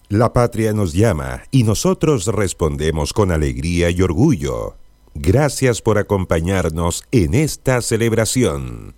La patria nos llama y nosotros respondemos con alegría y orgullo. Gracias por acompañarnos en esta celebración.